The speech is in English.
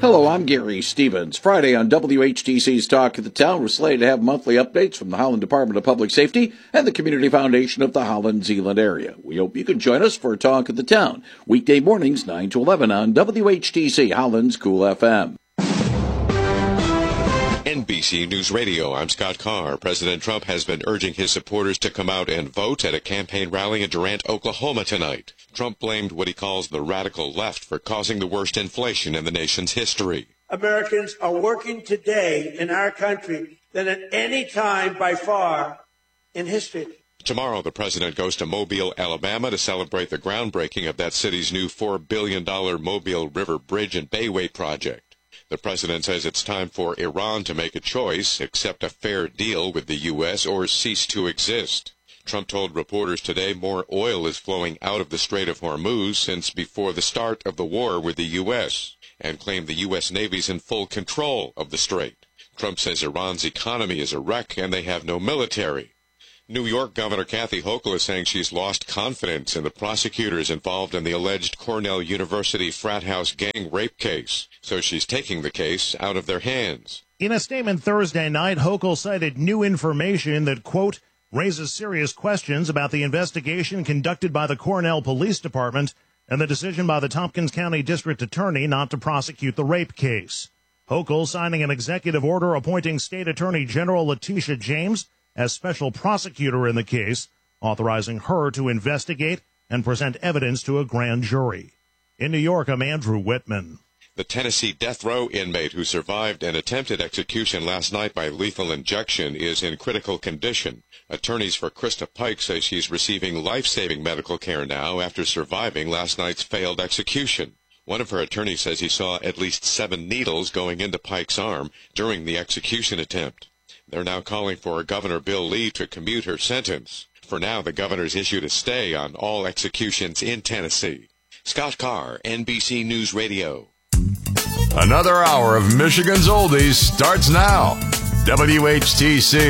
Hello, I'm Gary Stevens. Friday on WHTC's Talk of the Town, we're slated to have monthly updates from the Holland Department of Public Safety and the Community Foundation of the Holland-Zeeland area. We hope you can join us for Talk of the Town, weekday mornings 9 to 11 on WHTC Holland's Cool FM. NBC News Radio, I'm Scott Carr. President Trump has been urging his supporters to come out and vote at a campaign rally in Durant, Oklahoma tonight. Trump blamed what he calls the radical left for causing the worst inflation in the nation's history. Americans are working today in our country than at any time by far in history. Tomorrow, the president goes to Mobile, Alabama to celebrate the groundbreaking of that city's new $4 billion Mobile River Bridge and Bayway project. The president says it's time for Iran to make a choice, accept a fair deal with the U.S., or cease to exist. Trump told reporters today more oil is flowing out of the Strait of Hormuz since before the start of the war with the U.S., and claimed the U.S. Navy's in full control of the strait. Trump says Iran's economy is a wreck and they have no military. New York Governor Kathy Hochul is saying she's lost confidence in the prosecutors involved in the alleged Cornell University frat house gang rape case, so she's taking the case out of their hands. In a statement Thursday night, Hochul cited new information that, quote, raises serious questions about the investigation conducted by the Cornell Police Department and the decision by the Tompkins County District Attorney not to prosecute the rape case. Hochul signing an executive order appointing State Attorney General Letitia James as special prosecutor in the case, authorizing her to investigate and present evidence to a grand jury. In New York, I'm Andrew Whitman. The Tennessee death row inmate who survived an attempted execution last night by lethal injection is in critical condition. Attorneys for Krista Pike say she's receiving life-saving medical care now after surviving last night's failed execution. One of her attorneys says he saw at least 7 needles going into Pike's arm during the execution attempt. They're now calling for Governor Bill Lee to commute her sentence. For now, the governor's issued a stay on all executions in Tennessee. Scott Carr, NBC News Radio. Another hour of Michigan's Oldies starts now. WHTC.